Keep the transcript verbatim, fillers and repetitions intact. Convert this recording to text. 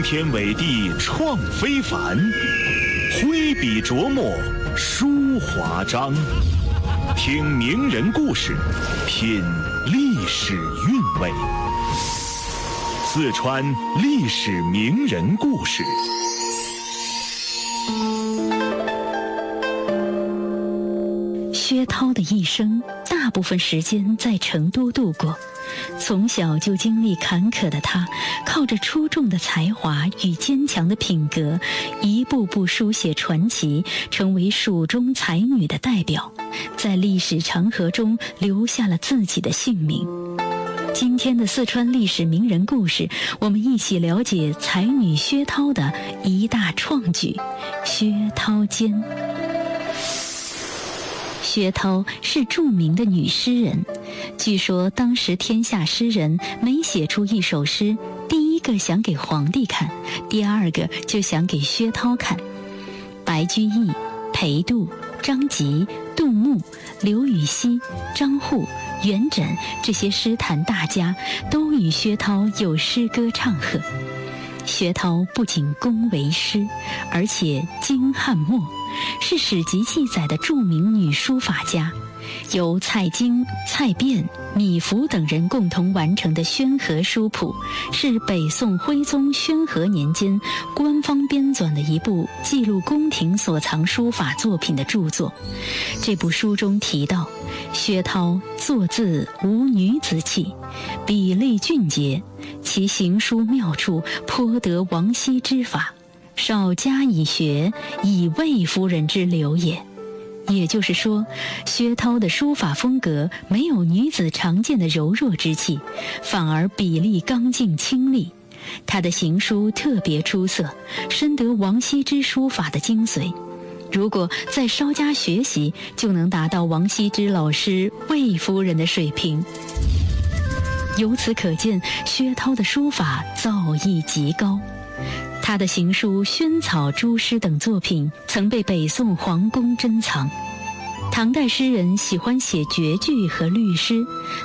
惊天伟地创非凡，挥笔琢磨书华章。听名人故事，品历史韵味。四川历史名人故事。 薛涛的一生大部分时间在成都度过，从小就经历坎坷的他，靠着出众的才华与坚强的品格，一步步书写传奇，成为蜀中才女的代表，在历史长河中留下了自己的姓名。今天的四川历史名人故事，我们一起了解才女薛涛的一大创举——薛涛间。薛涛是著名的女诗人，据说当时天下诗人每写出一首诗，第一个想给皇帝看，第二个就想给薛涛看。白居易、裴度、张籍、杜牧、刘禹锡、张祜、元稹这些诗坛大家都与薛涛有诗歌唱和。薛涛不仅工为诗，而且精翰墨，是史籍记载的著名女书法家。由蔡京、蔡卞、米芾等人共同完成的《宣和书谱》，是北宋徽宗宣和年间官方编纂的一部记录宫廷所藏书法作品的著作。这部书中提到，薛涛作字无女子气，笔类俊洁，其行书妙处颇得王羲之法，少加以学，以魏夫人之流也。也就是说，薛涛的书法风格没有女子常见的柔弱之气，反而笔力刚劲清丽。她的行书特别出色，深得王羲之书法的精髓。如果再稍加学习，就能达到王羲之老师魏夫人的水平。由此可见，薛涛的书法造诣极高。他的行书《萱草诸诗》等作品曾被北宋皇宫珍藏。唐代诗人喜欢写绝句和律诗，